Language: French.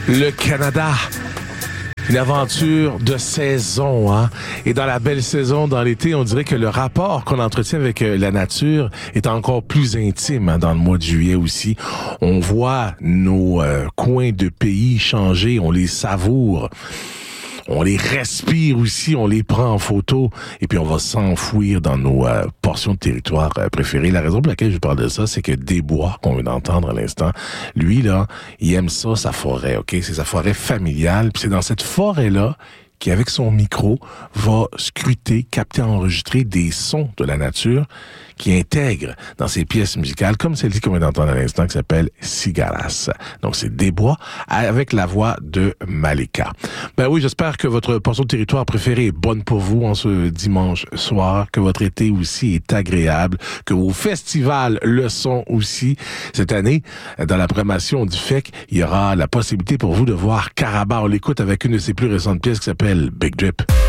Le Canada. Une aventure de saison, hein. Et dans la belle saison, dans l'été, on dirait que le rapport qu'on entretient avec la nature est encore plus intime, hein, dans le mois de juillet aussi. On voit nos coins de pays changer, on les savoure. On les respire aussi, on les prend en photo et puis on va s'enfouir dans nos portions de territoire préférées. La raison pour laquelle je vous parle de ça, c'est que Desbois, qu'on vient d'entendre à l'instant, lui, là, il aime ça, sa forêt, OK? C'est sa forêt familiale. Puis c'est dans cette forêt-là qui, avec son micro, va scruter, capter, enregistrer des sons de la nature qui intègre dans ses pièces musicales, comme celle-ci qu'on vient d'entendre à l'instant, qui s'appelle Cigalas. Donc, c'est Desbois avec la voix de Malika. Ben oui, j'espère que votre portion de territoire préférée est bonne pour vous en ce dimanche soir, que votre été aussi est agréable, que vos festivals le sont aussi. Cette année, dans la programmation du FEC, il y aura la possibilité pour vous de voir Caraba. On l'écoute avec une de ses plus récentes pièces qui s'appelle Big Drip.